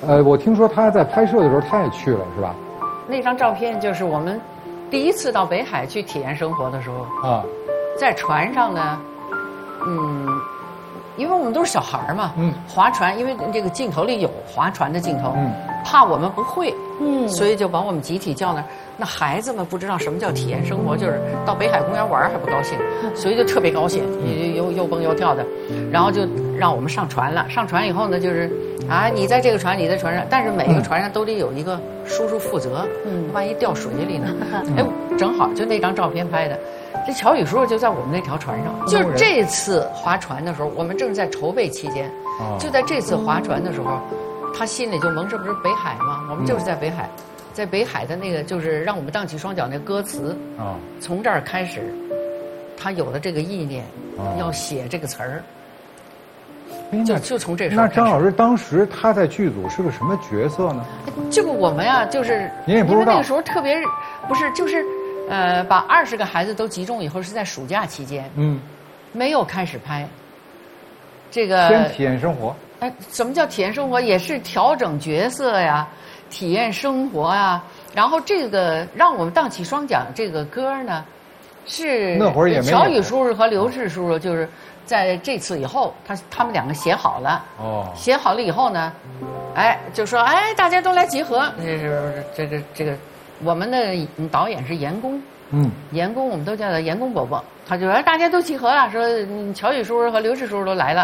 我听说他在拍摄的时候他也去了，是吧？ 那张照片就是我们第一次到北海去体验生活的时候啊， 在船上呢，因为我们都是小孩嘛，划船，因为这个镜头里有划船的镜头，怕我们不会，所以就把我们集体叫那儿。那孩子们不知道什么叫体验生活，就是到北海公园玩还不高兴，所以就特别高兴，又蹦又跳的，然后就让我们上船了。上船以后呢，就是你在这个船，你在船上，但是每一个船上都得有一个叔叔负责，万一掉水里呢？哎，正好就那张照片拍的，这乔宇叔叔就在我们那条船上。就是这次划船的时候，我们正在筹备期间，就在这次划船的时候，他心里就蒙，这不是北海吗？我们就是在北海。在北海的那个就是让我们荡起双脚那歌词从这儿开始，他有了这个意念，要写这个词儿，就从这时候。 那张老师当时他在剧组是个什么角色呢？ 这个我们呀，就是您也不知道， 因为那个时候特别不是就是把20个孩子都集中以后是在暑假期间，没有开始拍这个先体验生活。 什么叫体验生活？也是调整角色呀。体验生活啊，然后这个让我们荡起双桨这个歌呢，是那会儿也没乔宇叔叔和刘志叔叔就是在这次以后，他们两个写好了，写好了以后呢，就说大家都来集合，这个我们的导演是严工，严工我们都叫他严工伯伯，他就说大家都集合了，说乔宇叔叔和刘志叔叔都来了。